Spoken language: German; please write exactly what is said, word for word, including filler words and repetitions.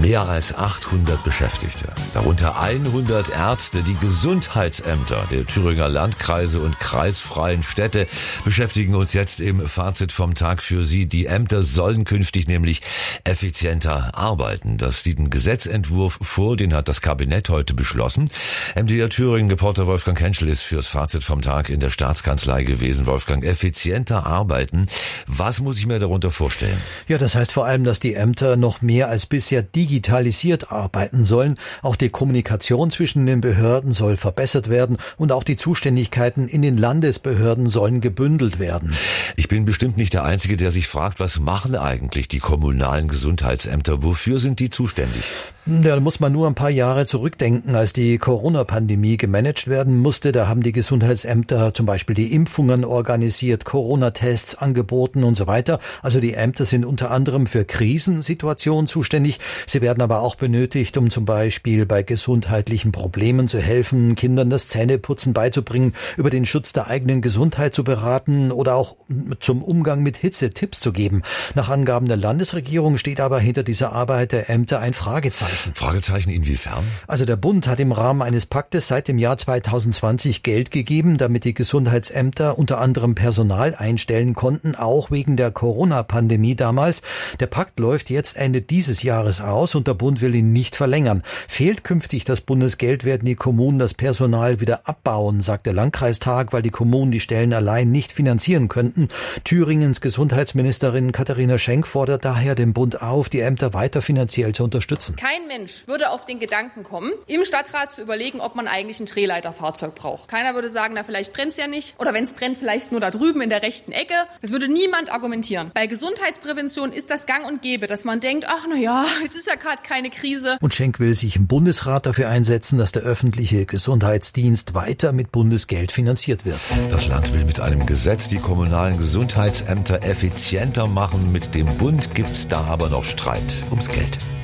Mehr als achthundert Beschäftigte, darunter hundert Ärzte, die Gesundheitsämter der Thüringer Landkreise und kreisfreien Städte beschäftigen uns jetzt im Fazit vom Tag für Sie. Die Ämter sollen künftig nämlich effizienter arbeiten. Das sieht ein Gesetzentwurf vor, den hat das Kabinett heute beschlossen. M D R Thüringen-Reporter Wolfgang Henschel ist fürs Fazit vom Tag in der Staatskanzlei gewesen. Wolfgang, effizienter arbeiten, was muss ich mir darunter vorstellen? Ja, das heißt vor allem, dass die Ämter noch mehr als bisher digitalisiert arbeiten sollen. Auch die Kommunikation zwischen den Behörden soll verbessert werden und auch die Zuständigkeiten in den Landesbehörden sollen gebündelt werden. Ich bin bestimmt nicht der Einzige, der sich fragt, was machen eigentlich die kommunalen Gesundheitsämter? Wofür sind die zuständig? Ja, da muss man nur ein paar Jahre zurückdenken, als die Corona-Pandemie gemanagt werden musste. Da haben die Gesundheitsämter zum Beispiel die Impfungen organisiert, Corona-Tests angeboten und so weiter. Also die Ämter sind unter anderem für Krisensituationen zuständig. Sie werden aber auch benötigt, um zum Beispiel bei gesundheitlichen Problemen zu helfen, Kindern das Zähneputzen beizubringen, über den Schutz der eigenen Gesundheit zu beraten oder auch zum Umgang mit Hitze Tipps zu geben. Nach Angaben der Landesregierung steht aber hinter dieser Arbeit der Ämter ein Fragezeichen. Fragezeichen inwiefern? Also der Bund hat im Rahmen eines Paktes seit dem Jahr zweitausendzwanzig Geld gegeben, damit die Gesundheitsämter unter anderem Personal einstellen konnten, auch wegen der Corona-Pandemie damals. Der Pakt läuft jetzt Ende dieses Jahres aus und der Bund will ihn nicht verlängern. Fehlt künftig das Bundesgeld, werden die Kommunen das Personal wieder abbauen, sagt der Landkreistag, weil die Kommunen die Stellen allein nicht finanzieren könnten. Thüringens Gesundheitsministerin Katharina Schenk fordert daher den Bund auf, die Ämter weiter finanziell zu unterstützen. Kein Mensch würde auf den Gedanken kommen, im Stadtrat zu überlegen, ob man eigentlich ein Drehleiterfahrzeug braucht. Keiner würde sagen, na vielleicht brennt's ja nicht. Oder wenn es brennt, vielleicht nur da drüben in der rechten Ecke. Das würde niemand argumentieren. Bei Gesundheitsprävention ist das gang und gäbe, dass man denkt, ach na ja, jetzt ist ja gerade keine Krise. Und Schenk will sich im Bundesrat dafür einsetzen, dass der öffentliche Gesundheitsdienst weiter mit Bundesgeld finanziert wird. Das Land will mit einem Gesetz die kommunalen Gesundheitsämter effizienter machen. Mit dem Bund gibt's da aber noch Streit ums Geld.